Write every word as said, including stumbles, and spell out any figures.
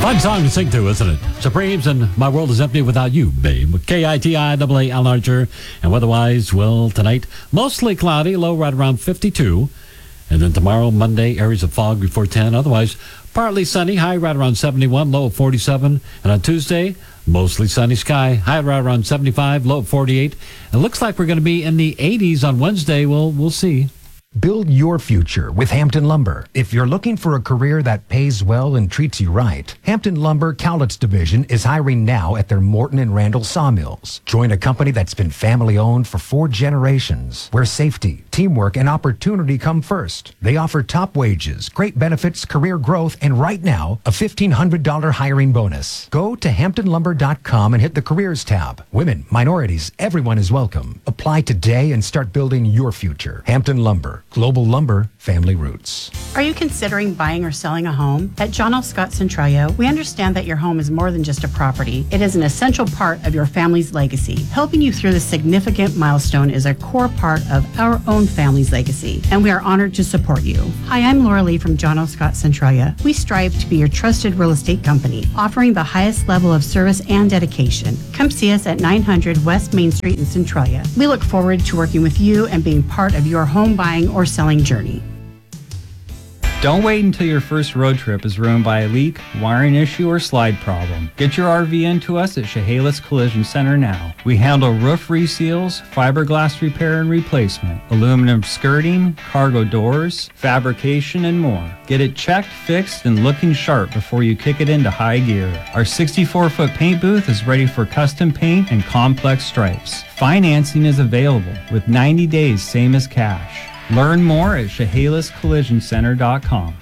Fun song to sing to, isn't it? Supremes and My World Is Empty Without You, babe. K I T I A A Al Archer. And weather-wise, well, tonight, mostly cloudy, low right around fifty-two. And then tomorrow, Monday, areas of fog before ten. Otherwise, partly sunny, high right around seventy-one, low of forty-seven. And on Tuesday, mostly sunny sky, high right around seventy-five, low of forty-eight. It looks like we're going to be in the eighties on Wednesday. Well, we'll see. Build your future with Hampton Lumber. If you're looking for a career that pays well and treats you right, Hampton Lumber Cowlitz Division is hiring now at their Morton and Randall sawmills. Join a company that's been family-owned for four generations, where safety, teamwork, and opportunity come first. They offer top wages, great benefits, career growth, and right now, a fifteen hundred dollars hiring bonus. Go to hampton lumber dot com and hit the Careers tab. Women, minorities, everyone is welcome. Apply today and start building your future. Hampton Lumber. Global Lumber, family roots. Are you considering buying or selling a home? At John L. Scott Centralia, we understand that your home is more than just a property. It is an essential part of your family's legacy. Helping you through this significant milestone is a core part of our own family's legacy, and we are honored to support you. Hi, I'm Laura Lee from John L. Scott Centralia. We strive to be your trusted real estate company, offering the highest level of service and dedication. Come see us at nine hundred West Main Street in Centralia. We look forward to working with you and being part of your home buying or selling journey. Don't wait until your first road trip is ruined by a leak, wiring issue, or slide problem. Get your R V into us at Chehalis Collision Center now. We handle roof reseals, fiberglass repair and replacement, aluminum skirting, cargo doors, fabrication, and more. Get it checked, fixed, and looking sharp before you kick it into high gear. Our sixty-four foot paint booth is ready for custom paint and complex stripes. Financing is available with ninety days, same as cash. Learn more at chehalis collision center dot com.